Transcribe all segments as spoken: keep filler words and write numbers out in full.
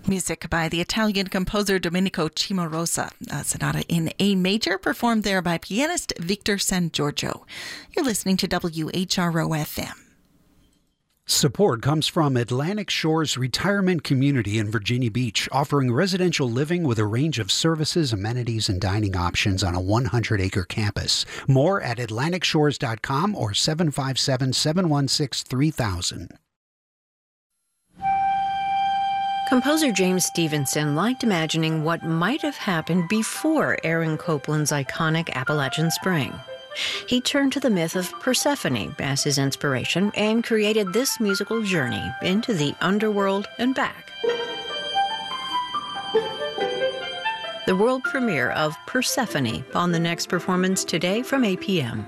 Music by the Italian composer Domenico Cimarosa, a sonata in A major performed there by pianist Victor San Giorgio. You're listening to W H R O F M. Support comes from Atlantic Shores Retirement Community in Virginia Beach, offering residential living with a range of services, amenities, and dining options on a one hundred acre campus. More at atlantic shores dot com or seven five seven, seven one six, three thousand. Composer James Stevenson liked imagining what might have happened before Aaron Copland's iconic Appalachian Spring. He turned to the myth of Persephone as his inspiration and created this musical journey into the underworld and back. The world premiere of Persephone on the next performance today from eight p.m.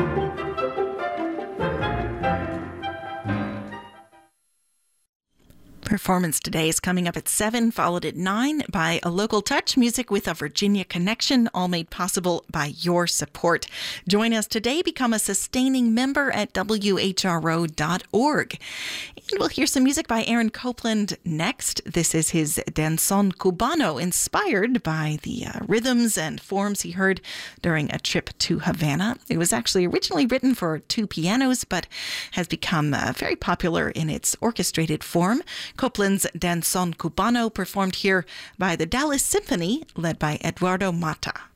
Performance today is coming up at seven, followed at nine by a local touch, music with a Virginia connection, all made possible by your support. Join us today, become a sustaining member at W H R O dot org. And we'll hear some music by Aaron Copland next. This is his Danzón Cubano, inspired by the uh, rhythms and forms he heard during a trip to Havana. It was actually originally written for two pianos, but has become uh, very popular in its orchestrated form. Copland's Danzón Cubano, performed here by the Dallas Symphony, led by Eduardo Mata.